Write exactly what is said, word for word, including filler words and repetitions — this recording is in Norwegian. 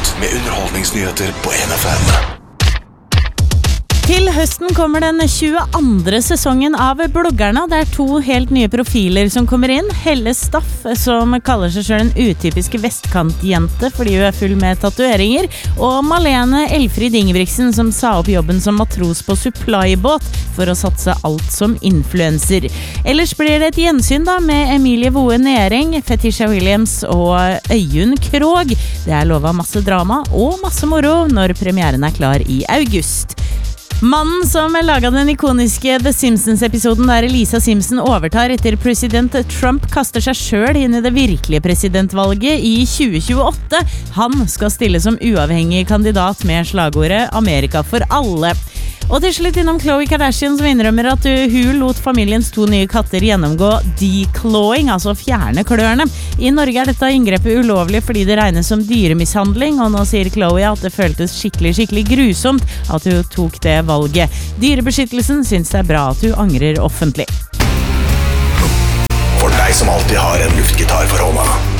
Frokost med underholdningsnyheter på N F M. Til høsten kommer den tjueandre sesongen av Bloggerne. Det er to helt nye profiler som kommer inn. Helle Staff, som kaller seg selv en utypisk vestkantjente fordi hun er full med tatueringer, og Malene Elfrid Ingebrigtsen, som sa opp jobben som matros på supplybåt for å satse alt som influencer. Ellers blir det et gjensyn da med Emilie Voe Nering, Fetisha Williams og Øyunn Krog. Det er lovet masse drama og masse moro når premieren er klar i august. Mannen som laget den ikoniske The Simpsons-episoden der Lisa Simpson overtar etter president Trump kaster seg selv inn i det virkelige presidentvalget i tjue tjueåtte. Han skal stille som uavhengig kandidat med slagordet Amerika for alle. Og til slutt innom Khloe Kardashian, som innrømmer at hun lot familiens to nye katter gjennomgå declawing, altså fjerne klørne. I Norge er dette inngrepet ulovlig fordi det regnes som dyremishandling, og nå sier Khloe at det føltes skikkelig, skikkelig grusomt at hun tok det valget. Dyrebeskyttelsen synes det er bra at hun angrer offentlig. For deg som alltid har en luftgitar for hånda.